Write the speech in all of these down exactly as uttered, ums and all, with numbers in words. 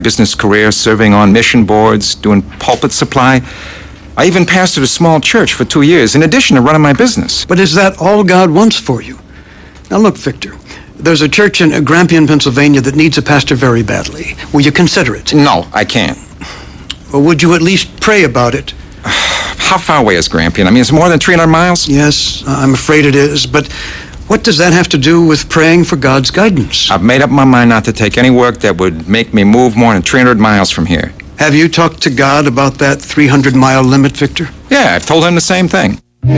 business career, serving on mission boards, doing pulpit supply. I even pastored a small church for two years, in addition to running my business. But is that all God wants for you? Now look, Victor, there's a church in Grampian, Pennsylvania that needs a pastor very badly. Will you consider it? No, I can't. Or would you at least pray about it? How far away is Grampian? I mean, it's more than three hundred miles? Yes, I'm afraid it is, but what does that have to do with praying for God's guidance? I've made up my mind not to take any work that would make me move more than three hundred miles from here. Have you talked to God about that three hundred mile limit, Victor? Yeah, I've told him the same thing.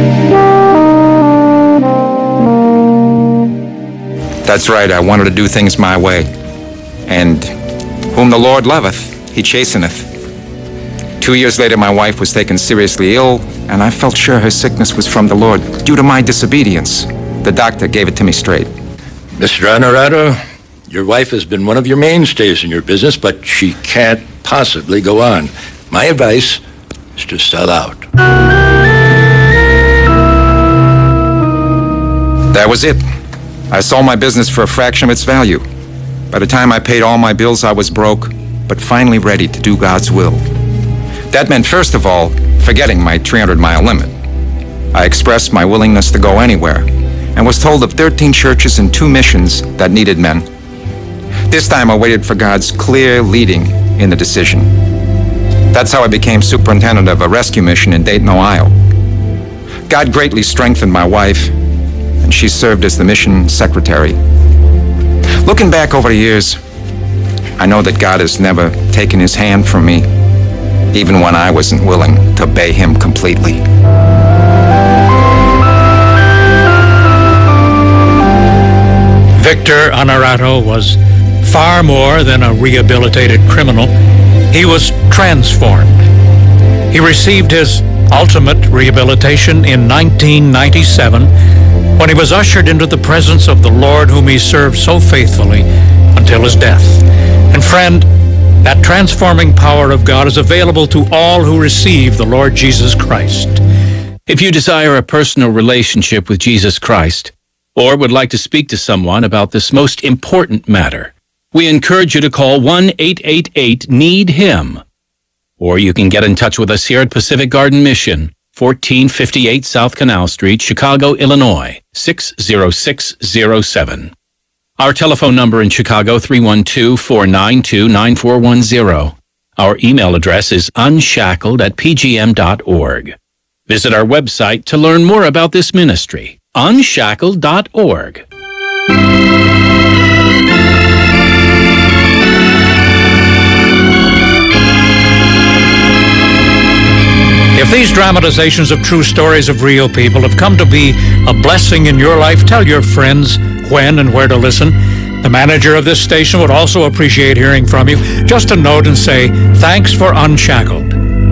That's right, I wanted to do things my way. And whom the Lord loveth, he chasteneth. Two years later, my wife was taken seriously ill, and I felt sure her sickness was from the Lord due to my disobedience. The doctor gave it to me straight. Mister Honorato, your wife has been one of your mainstays in your business, but she can't possibly go on. My advice is to sell out. That was it. I sold my business for a fraction of its value. By the time I paid all my bills, I was broke, but finally ready to do God's will. That meant, first of all, forgetting my three hundred mile limit. I expressed my willingness to go anywhere, and was told of thirteen churches and two missions that needed men. This time I waited for God's clear leading in the decision. That's how I became superintendent of a rescue mission in Dayton, Ohio. God greatly strengthened my wife, and she served as the mission secretary. Looking back over the years, I know that God has never taken his hand from me, even when I wasn't willing to obey him completely. Victor Honorato was far more than a rehabilitated criminal. He was transformed. He received his ultimate rehabilitation in nineteen ninety-seven when he was ushered into the presence of the Lord whom he served so faithfully until his death. And friend, that transforming power of God is available to all who receive the Lord Jesus Christ. If you desire a personal relationship with Jesus Christ, or would like to speak to someone about this most important matter, we encourage you to call one eight eight eight need him. Or you can get in touch with us here at Pacific Garden Mission, fourteen fifty-eight South Canal Street, Chicago, Illinois, six zero six zero seven. Our telephone number in Chicago, three one two, four nine two, nine four one zero. Our email address is unshackled at p g m dot org. Visit our website to learn more about this ministry, unshackled dot org. If these dramatizations of true stories of real people have come to be a blessing in your life, tell your friends when and where to listen. The manager of this station would also appreciate hearing from you. Just a note and say, thanks for Unshackled.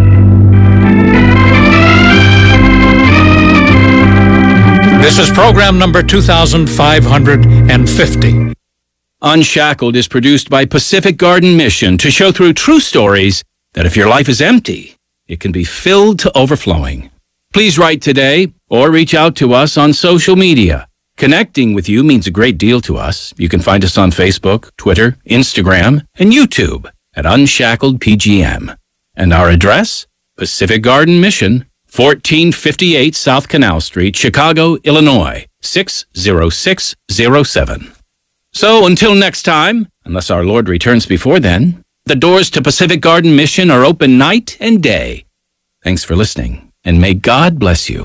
This is program number two thousand five hundred fifty. Unshackled is produced by Pacific Garden Mission to show through true stories that if your life is empty, it can be filled to overflowing. Please write today or reach out to us on social media. Connecting with you means a great deal to us. You can find us on Facebook, Twitter, Instagram, and YouTube at Unshackled P G M. And our address, Pacific Garden Mission, fourteen fifty-eight South Canal Street, Chicago, Illinois, six zero six zero seven. So until next time, unless our Lord returns before then, the doors to Pacific Garden Mission are open night and day. Thanks for listening, and may God bless you.